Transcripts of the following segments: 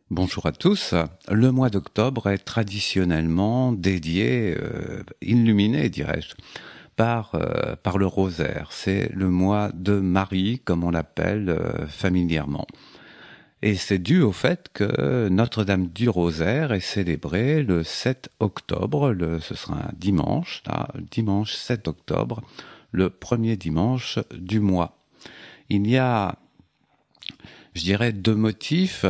Bonjour à tous. Le mois d'octobre est traditionnellement dédié, illuminé, dirais-je, par le rosaire. C'est le mois de Marie, comme on l'appelle familièrement. Et c'est dû au fait que Notre-Dame du Rosaire est célébrée le 7 octobre, ce sera un dimanche, là, dimanche 7 octobre, le premier dimanche du mois. Il y a, je dirais, deux motifs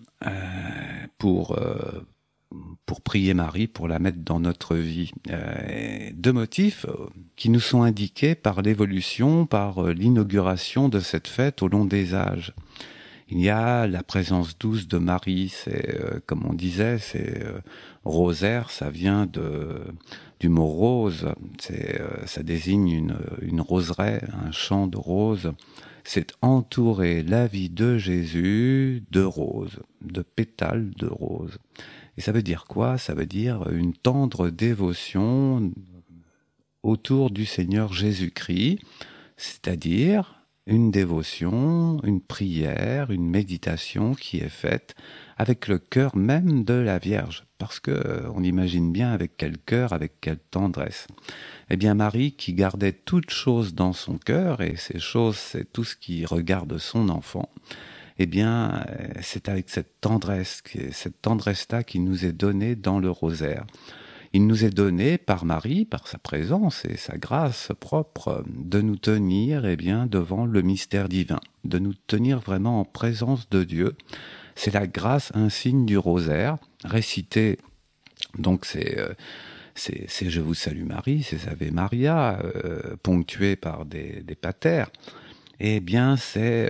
pour pour prier Marie, pour la mettre dans notre vie. Deux motifs qui nous sont indiqués par l'évolution, par l'inauguration de cette fête au long des âges. Il y a la présence douce de Marie, c'est comme on disait, c'est rosaire, ça vient du mot rose, ça désigne une roseraie, un champ de roses. C'est entourer la vie de Jésus de roses, de pétales de roses. Et ça veut dire quoi? Ça veut dire une tendre dévotion autour du Seigneur Jésus-Christ, c'est-à-dire une dévotion, une prière, une méditation qui est faite avec le cœur même de la Vierge, parce que on imagine bien avec quel cœur, avec quelle tendresse. Eh bien Marie, qui gardait toutes choses dans son cœur, et ces choses, c'est tout ce qui regarde son enfant, eh bien, c'est avec cette tendresse-là qui nous est donnée dans le rosaire. Il nous est donné par Marie, par sa présence et sa grâce propre, de nous tenir, eh bien, devant le mystère divin, de nous tenir vraiment en présence de Dieu. C'est la grâce insigne du rosaire, récité. Donc c'est Je vous salue Marie, c'est Ave Maria, ponctué par des patères. Eh bien, c'est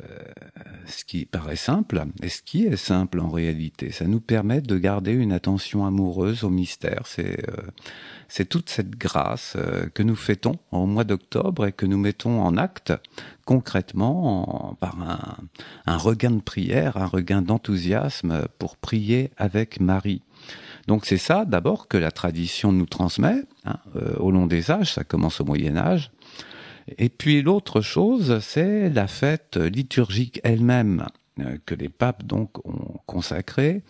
ce qui paraît simple, et ce qui est simple en réalité. Ça nous permet de garder une attention amoureuse au mystère. C'est toute cette grâce que nous fêtons au mois d'octobre et que nous mettons en acte concrètement par un regain de prière, un regain d'enthousiasme pour prier avec Marie. Donc c'est ça d'abord que la tradition nous transmet au long des âges, ça commence au Moyen-Âge. Et puis l'autre chose, c'est la fête liturgique elle-même, que les papes donc ont consacrée,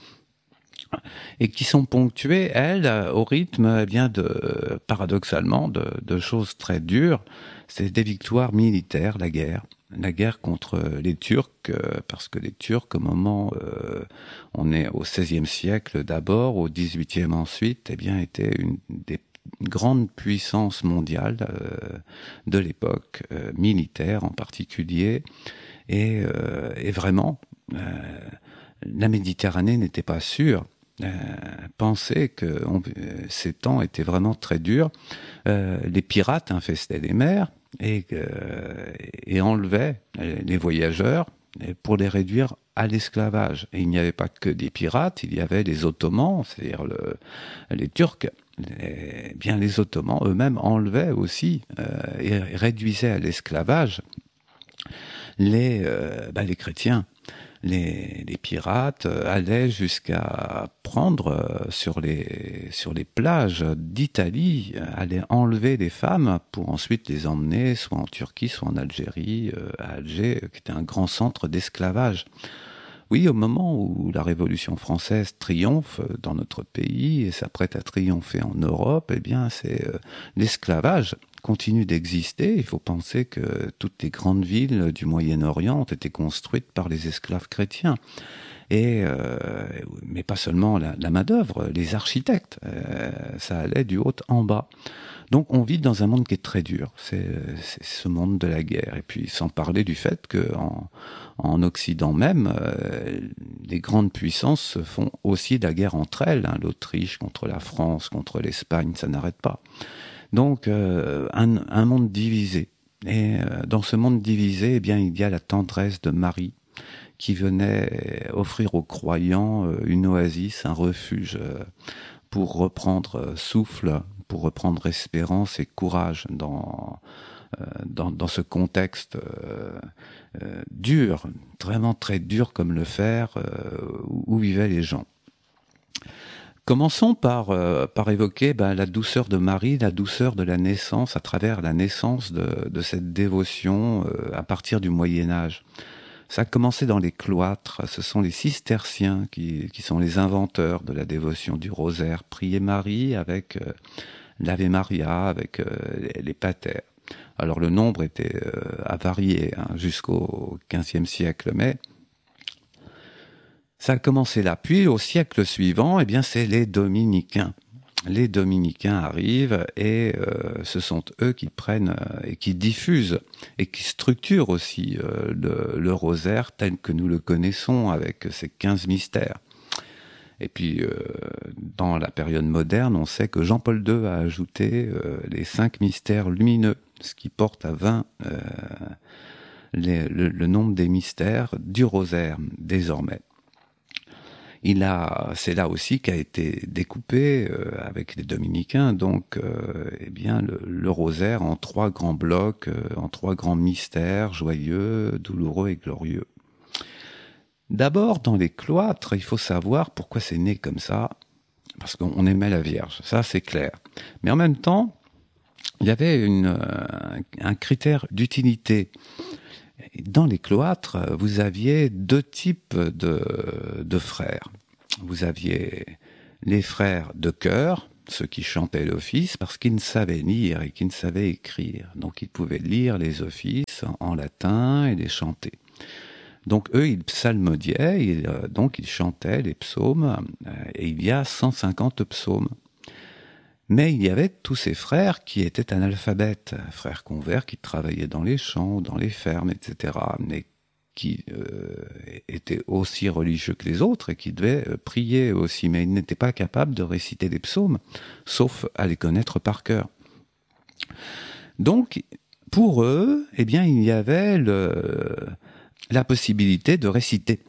et qui sont ponctuées, elles, au rythme paradoxalement, de choses très dures. C'est des victoires militaires, la guerre contre les Turcs, parce que les Turcs, au moment, on est au XVIe siècle d'abord, au XVIIIe ensuite, eh bien, étaient une des grande puissance mondiale de l'époque, militaire en particulier, et vraiment, la Méditerranée n'était pas sûre. Penser que ces temps étaient vraiment très durs. Les pirates infestaient les mers et enlevaient les voyageurs pour les réduire à l'esclavage. Et il n'y avait pas que des pirates, il y avait les Ottomans, c'est-à-dire les Turcs. Bien les Ottomans eux-mêmes enlevaient aussi et réduisaient à l'esclavage les chrétiens. Les pirates allaient jusqu'à prendre sur les plages d'Italie, allaient enlever les femmes pour ensuite les emmener soit en Turquie, soit en Algérie, à Alger, qui était un grand centre d'esclavage. Oui, au moment où la Révolution française triomphe dans notre pays et s'apprête à triompher en Europe, eh bien, l'esclavage continue d'exister. Il faut penser que toutes les grandes villes du Moyen-Orient ont été construites par les esclaves chrétiens. Mais pas seulement la main-d'œuvre, les architectes, ça allait du haut en bas. Donc on vit dans un monde qui est très dur, c'est ce monde de la guerre. Et puis sans parler du fait que en Occident même, les grandes puissances se font aussi la guerre entre elles. L'Autriche contre la France, contre l'Espagne, ça n'arrête pas. Donc un monde divisé. Et dans ce monde divisé, eh bien il y a la tendresse de Marie qui venait offrir aux croyants une oasis, un refuge pour reprendre souffle, pour reprendre espérance et courage dans ce contexte dur, vraiment très dur comme le fer, où vivaient les gens. Commençons par évoquer la douceur de Marie, la douceur de la naissance, à travers la naissance de cette dévotion à partir du Moyen-Âge. Ça a commencé dans les cloîtres. Ce sont les cisterciens qui sont les inventeurs de la dévotion du rosaire. Prier Marie avec l'Ave Maria, avec les patères. Alors le nombre a varié jusqu'au XVe siècle, mais ça a commencé là. Puis au siècle suivant, c'est les dominicains. Les dominicains arrivent et ce sont eux qui prennent et qui diffusent et qui structurent aussi le rosaire tel que nous le connaissons avec ses 15 mystères. Et puis, dans la période moderne, on sait que Jean-Paul II a ajouté les 5 mystères lumineux, ce qui porte à 20 le nombre des mystères du rosaire désormais. C'est là aussi qu'a été découpé avec les dominicains, donc le rosaire en 3 grands blocs, en 3 grands mystères joyeux, douloureux et glorieux. D'abord, dans les cloîtres, il faut savoir pourquoi c'est né comme ça, parce qu'on aimait la Vierge, ça c'est clair. Mais en même temps, il y avait un critère d'utilité. Dans les cloîtres, vous aviez 2 types de frères. Vous aviez les frères de chœur, ceux qui chantaient l'office, parce qu'ils ne savaient lire et qu'ils ne savaient écrire. Donc ils pouvaient lire les offices en latin et les chanter. Donc eux, ils psalmodiaient, donc ils chantaient les psaumes, et il y a 150 psaumes. Mais il y avait tous ces frères qui étaient analphabètes, frères convers qui travaillaient dans les champs, dans les fermes, etc., mais qui étaient aussi religieux que les autres et qui devaient prier aussi, mais ils n'étaient pas capables de réciter les psaumes, sauf à les connaître par cœur. Donc, pour eux, il y avait la possibilité de réciter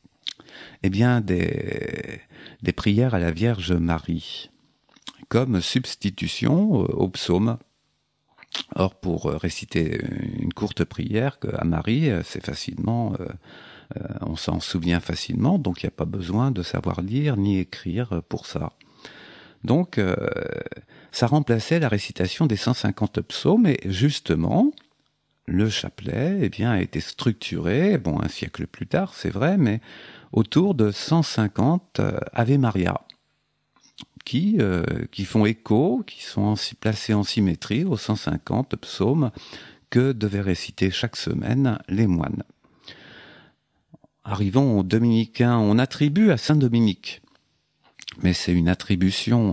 des prières à la Vierge Marie, comme substitution au psaume. Or, pour réciter une courte prière à Marie, c'est facilement, on s'en souvient facilement, donc il n'y a pas besoin de savoir lire ni écrire pour ça. Donc, ça remplaçait la récitation des 150 psaumes, et justement, le chapelet a été structuré, un siècle plus tard, c'est vrai, mais autour de 150 Ave Maria, qui font écho, qui sont placés en symétrie aux 150 psaumes que devaient réciter chaque semaine les moines. Arrivons aux dominicains, on attribue à Saint Dominique, mais c'est une attribution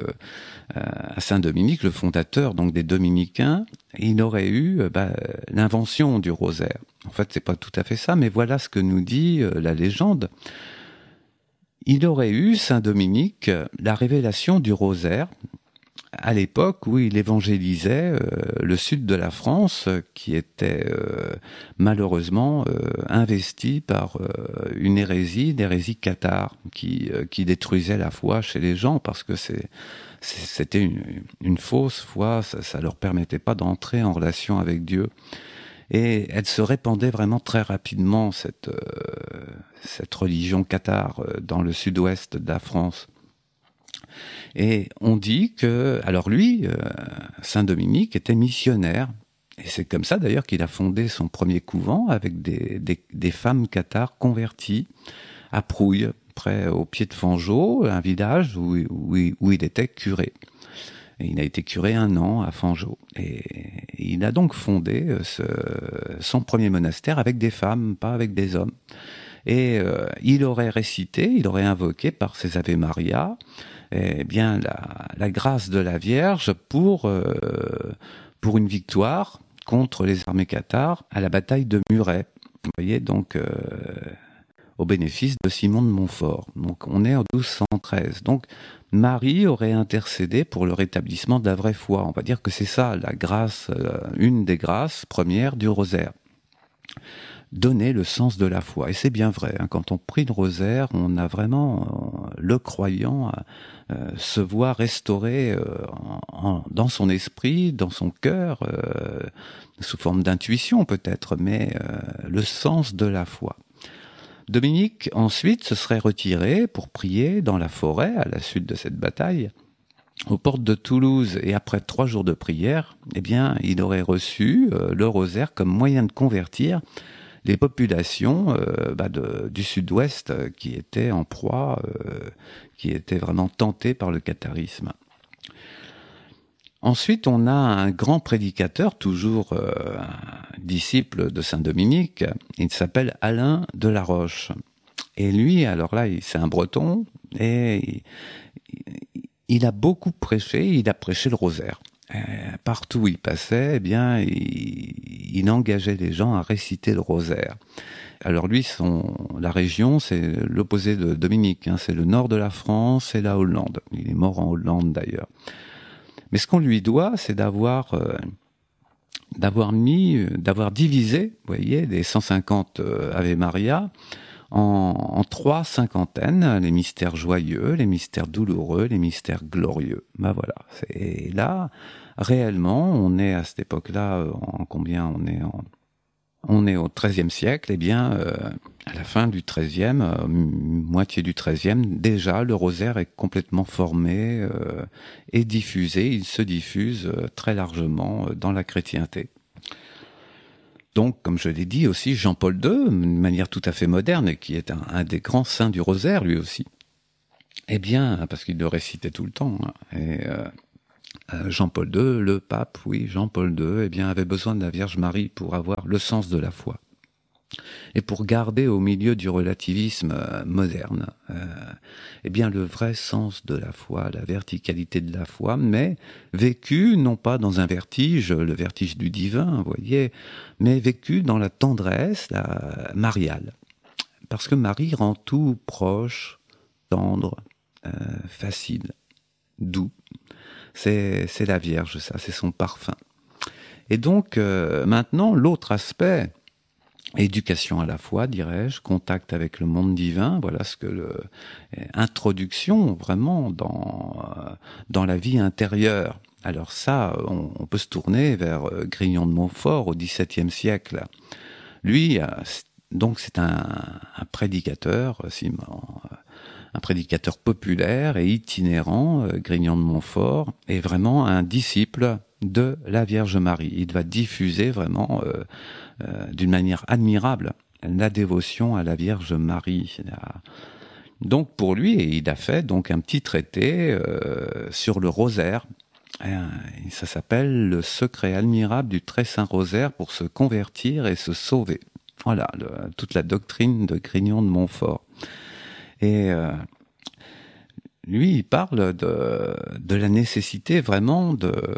à Saint Dominique, le fondateur donc des dominicains. Il aurait eu l'invention du rosaire. En fait, c'est pas tout à fait ça, mais voilà ce que nous dit la légende. Il aurait eu, Saint Dominique, la révélation du rosaire à l'époque où il évangélisait le sud de la France, qui était malheureusement investi par une hérésie cathare, qui détruisait la foi chez les gens, parce que c'était une fausse foi, ça leur permettait pas d'entrer en relation avec Dieu. Et elle se répandait vraiment très rapidement, cette religion cathare, dans le sud-ouest de la France. Et on dit que, alors lui, Saint Dominique était missionnaire, et c'est comme ça d'ailleurs qu'il a fondé son premier couvent avec des femmes cathares converties à Prouille, près au pied de Fangeau, un village où il était curé. Et il a été curé 1 an à Fangeau. Et il a donc fondé son premier monastère avec des femmes, pas avec des hommes. Et il aurait invoqué par ses Ave Maria, la grâce de la Vierge pour une victoire contre les armées cathares à la bataille de Muret. Vous voyez, donc au bénéfice de Simon de Montfort. Donc on est en 1213. Donc Marie aurait intercédé pour le rétablissement de la vraie foi. On va dire que c'est ça, la grâce, une des grâces premières du rosaire. Donner le sens de la foi. Et c'est bien vrai, quand on prie le rosaire, on a vraiment le croyant se voit restauré dans son esprit, dans son cœur, sous forme d'intuition peut-être, mais le sens de la foi. Dominique, ensuite, se serait retiré pour prier dans la forêt à la suite de cette bataille, aux portes de Toulouse, et après 3 jours de prière, il aurait reçu le rosaire comme moyen de convertir les populations du sud-ouest qui étaient en proie, qui étaient vraiment tentées par le catharisme. Ensuite, on a un grand prédicateur, toujours disciple de Saint Dominique, il s'appelle Alain de la Roche. Et lui, alors là, c'est un breton, et il a beaucoup prêché, il a prêché le rosaire. Partout où il passait, eh bien, il engageait les gens à réciter le rosaire. Alors lui, la région, c'est l'opposé de Dominique, hein, c'est le nord de la France et la Hollande. Il est mort en Hollande d'ailleurs. Mais ce qu'on lui doit, c'est d'avoir divisé, vous voyez, les 150 Ave Maria en 3 cinquantaines, les mystères joyeux, les mystères douloureux, les mystères glorieux. Ben voilà. Et là, réellement, on est à cette époque-là, on est au XIIIe siècle, eh bien, à la fin du XIIIe, moitié du XIIIe, déjà le rosaire est complètement formé et diffusé. Il se diffuse très largement dans la chrétienté. Donc, comme je l'ai dit aussi, Jean-Paul II, d'une manière tout à fait moderne, qui est un des grands saints du rosaire, lui aussi. Eh bien, parce qu'il le récitait tout le temps. Hein, et Jean-Paul II, le pape, oui, Jean-Paul II, eh bien, avait besoin de la Vierge Marie pour avoir le sens de la foi. Et pour garder au milieu du relativisme moderne, eh bien le vrai sens de la foi, la verticalité de la foi, mais vécu non pas dans un vertige, le vertige du divin, vous voyez, mais vécu dans la tendresse, la mariale. Parce que Marie rend tout proche, tendre, facile, doux. C'est la Vierge, ça, c'est son parfum. Et donc, maintenant, l'autre aspect, éducation à la foi, dirais-je, contact avec le monde divin, voilà ce que introduction vraiment dans la vie intérieure. Alors ça, on peut se tourner vers Grignon de Montfort au XVIIe siècle. Lui, donc c'est un prédicateur, un prédicateur populaire et itinérant, Grignon de Montfort, est vraiment un disciple de la Vierge Marie. Il va diffuser vraiment d'une manière admirable la dévotion à la Vierge Marie. Donc pour lui, il a fait donc un petit traité sur le rosaire. Ça s'appelle Le secret admirable du très saint rosaire pour se convertir et se sauver. Voilà, toute la doctrine de Grignon de Montfort. Et lui, il parle de la nécessité vraiment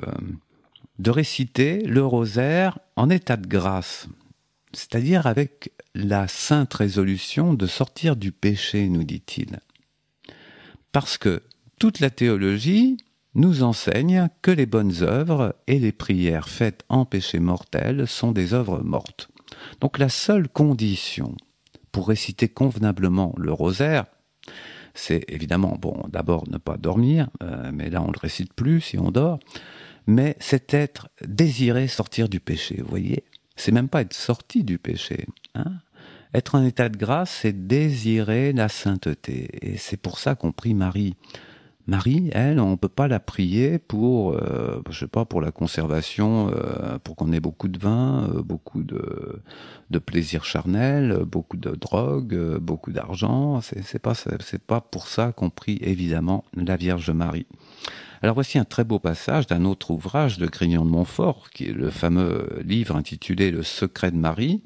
de réciter le rosaire en état de grâce, c'est-à-dire avec la sainte résolution de sortir du péché, nous dit-il. Parce que toute la théologie nous enseigne que les bonnes œuvres et les prières faites en péché mortel sont des œuvres mortes. Donc la seule condition pour réciter convenablement le rosaire, c'est évidemment, bon, d'abord ne pas dormir, mais là on ne le récite plus si on dort, mais c'est être désiré sortir du péché, vous voyez. C'est même pas être sorti du péché. Hein. Être en état de grâce, c'est désirer la sainteté. Et c'est pour ça qu'on prie Marie. Marie, elle, on peut pas la prier pour, je sais pas, pour la conservation, pour qu'on ait beaucoup de vin, beaucoup de plaisir charnel, beaucoup de drogue, beaucoup d'argent. C'est pas pour ça qu'on prie évidemment la Vierge Marie. Alors voici un très beau passage d'un autre ouvrage de Grignon de Montfort, qui est le fameux livre intitulé Le secret de Marie,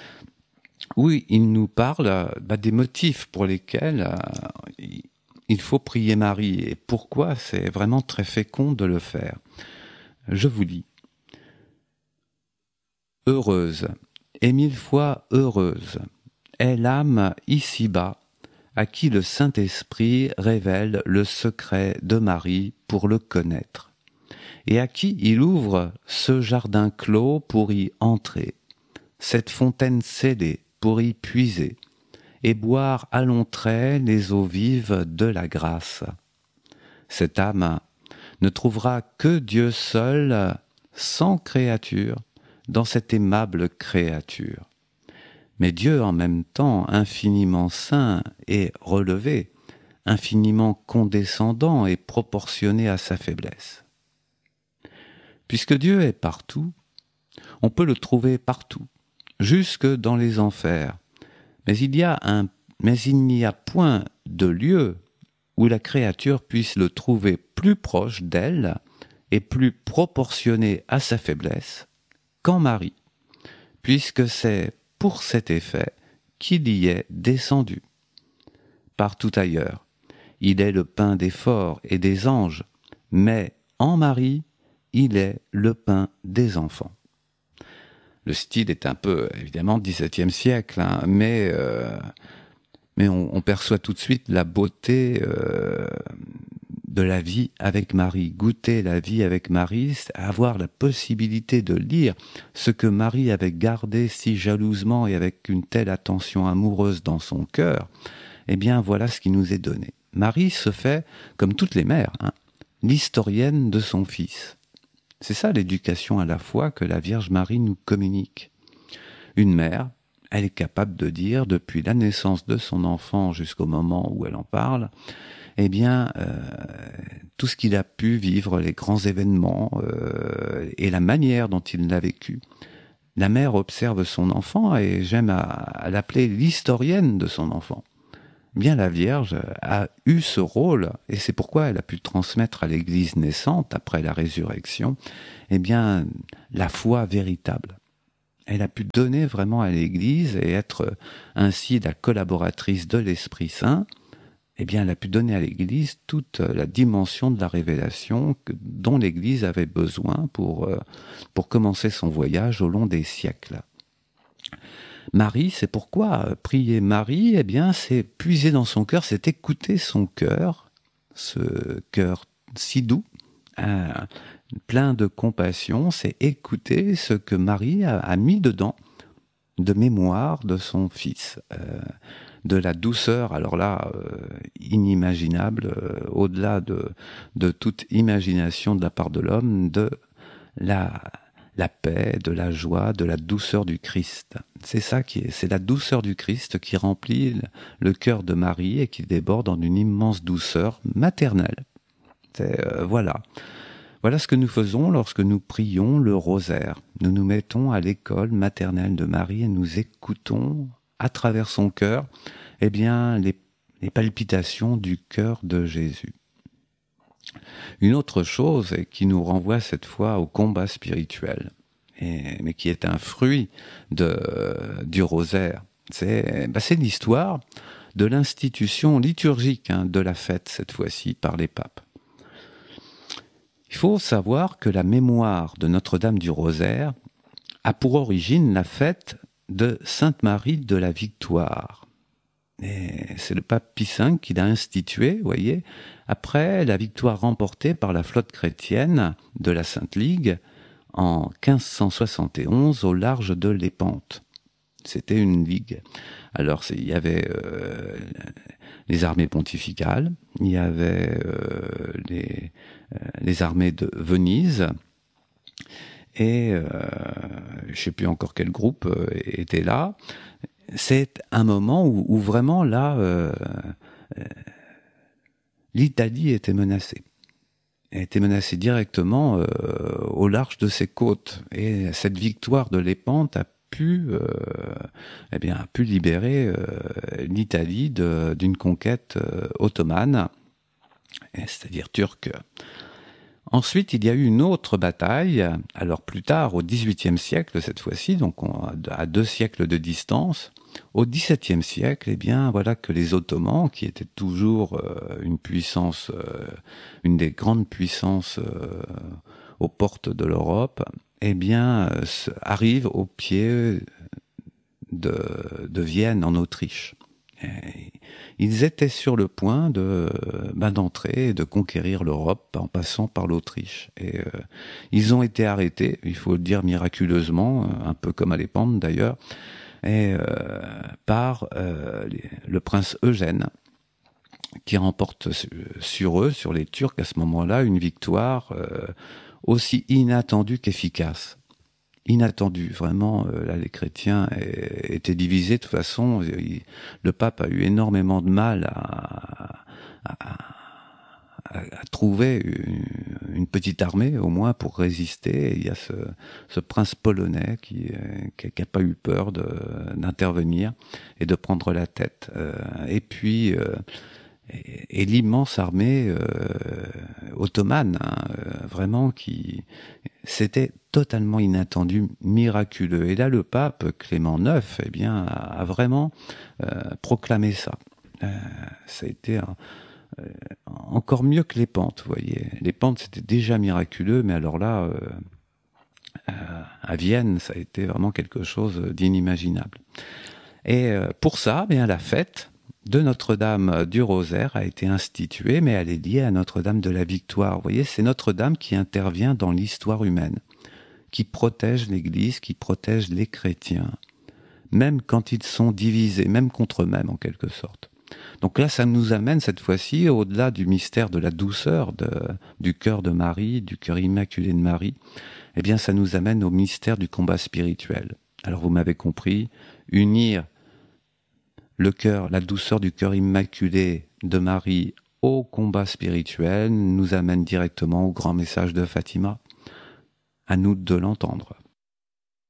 où il nous parle des motifs pour lesquels il faut prier Marie et pourquoi c'est vraiment très fécond de le faire. Je vous lis. Heureuse, et 1000 fois heureuse, est l'âme ici-bas, à qui le Saint-Esprit révèle le secret de Marie pour le connaître, et à qui il ouvre ce jardin clos pour y entrer, cette fontaine scellée pour y puiser, et boire à longs traits les eaux vives de la grâce. Cette âme ne trouvera que Dieu seul, sans créature, dans cette aimable créature. Mais Dieu en même temps infiniment saint et relevé, infiniment condescendant et proportionné à sa faiblesse. Puisque Dieu est partout, on peut le trouver partout, jusque dans les enfers. Mais il n'y a point de lieu où la créature puisse le trouver plus proche d'elle et plus proportionné à sa faiblesse qu'en Marie, puisque c'est pour cet effet qu'il y est descendu. Partout ailleurs, il est le pain des forts et des anges, mais en Marie, il est le pain des enfants. Le style est un peu, évidemment, XVIIe siècle, hein, mais on perçoit tout de suite la beauté de la vie avec Marie. Goûter la vie avec Marie, avoir la possibilité de lire ce que Marie avait gardé si jalousement et avec une telle attention amoureuse dans son cœur, eh bien voilà ce qui nous est donné. Marie se fait, comme toutes les mères, hein, l'historienne de son fils. C'est ça l'éducation à la foi que la Vierge Marie nous communique. Une mère, elle est capable de dire, depuis la naissance de son enfant jusqu'au moment où elle en parle, eh bien, tout ce qu'il a pu vivre, les grands événements et la manière dont il l'a vécu. La mère observe son enfant et j'aime à l'appeler l'historienne de son enfant. Eh bien, la Vierge a eu ce rôle et c'est pourquoi elle a pu transmettre à l'Église naissante, après la résurrection, eh bien, la foi véritable. Elle a pu donner vraiment à l'Église et être ainsi la collaboratrice de l'Esprit Saint. Eh bien, elle a pu donner à l'Église toute la dimension de la révélation dont l'Église avait besoin pour commencer son voyage au long des siècles. Marie, c'est pourquoi prier Marie, eh bien, c'est puiser dans son cœur, c'est écouter son cœur, ce cœur si doux, plein de compassion, c'est écouter ce que Marie a mis dedans de mémoire de son fils, de la douceur, alors là, inimaginable, au-delà de toute imagination de la part de l'homme, de la paix, de la joie, de la douceur du Christ. C'est ça c'est la douceur du Christ qui remplit le cœur de Marie et qui déborde en une immense douceur maternelle. Voilà. Voilà ce que nous faisons lorsque nous prions le rosaire. Nous nous mettons à l'école maternelle de Marie et nous écoutons à travers son cœur, eh bien, les palpitations du cœur de Jésus. Une autre chose qui nous renvoie cette fois au combat spirituel, mais qui est un fruit du rosaire, c'est l'histoire de l'institution liturgique de la fête, cette fois-ci, par les papes. Il faut savoir que la mémoire de Notre-Dame du Rosaire a pour origine la fête de Sainte Marie de la Victoire. Et c'est le pape Pie V qui l'a institué, vous voyez, après la victoire remportée par la flotte chrétienne de la Sainte Ligue en 1571 au large de Lépante. C'était une ligue. Alors il y avait les armées pontificales, il y avait les armées de Venise, et je ne sais plus encore quel groupe était là. C'est un moment où vraiment là, l'Italie était menacée. Elle était menacée directement au large de ses côtes. Et cette victoire de Lépante a pu libérer l'Italie d'une conquête ottomane, c'est-à-dire turque. Ensuite, il y a eu une autre bataille, alors plus tard, au XVIIIe siècle cette fois-ci, donc à 2 siècles de distance. Au XVIIe siècle, eh bien, voilà que les Ottomans, qui étaient toujours une puissance, une des grandes puissances aux portes de l'Europe, eh bien, arrivent au pied de Vienne, en Autriche. Et ils étaient sur le point d'entrer et de conquérir l'Europe en passant par l'Autriche. Et ils ont été arrêtés, il faut le dire miraculeusement, un peu comme à Lépante d'ailleurs, par le prince Eugène, qui remporte sur eux, sur les Turcs à ce moment-là, une victoire aussi inattendue qu'efficace. Inattendu, vraiment, là les chrétiens étaient divisés de toute façon, le pape a eu énormément de mal a trouvé une petite armée au moins pour résister. Et il y a ce prince polonais qui a pas eu peur d'intervenir et de prendre la tête. Et puis et l'immense armée ottomane, hein, vraiment qui c'était totalement inattendu, miraculeux. Et là, le pape Clément IX, eh bien, a vraiment proclamé ça. Ça a été encore mieux que les pentes, vous voyez. Les pentes, c'était déjà miraculeux, mais alors là, à Vienne, ça a été vraiment quelque chose d'inimaginable. Et pour ça, eh bien, la fête de Notre-Dame du Rosaire a été instituée, mais elle est liée à Notre-Dame de la Victoire. Vous voyez, c'est Notre-Dame qui intervient dans l'histoire humaine, qui protège l'Église, qui protège les chrétiens, même quand ils sont divisés, même contre eux-mêmes en quelque sorte. Donc là, ça nous amène cette fois-ci, au-delà du mystère de la douceur du cœur de Marie, du cœur immaculé de Marie, eh bien ça nous amène au mystère du combat spirituel. Alors vous m'avez compris, unir le cœur, la douceur du cœur immaculé de Marie au combat spirituel nous amène directement au grand message de Fatima. À nous de l'entendre.